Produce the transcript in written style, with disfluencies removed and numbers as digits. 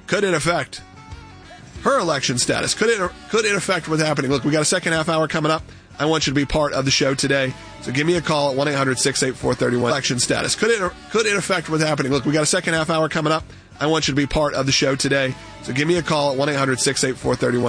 could it affect her election status? Could it affect what's happening? Look, we got a second half hour coming up. I want you to be part of the show today. So give me a call at 1-800-684-31. Election status. Could it affect what's happening? Look, we got a second half hour coming up. I want you to be part of the show today. So give me a call at 1-800-684-31.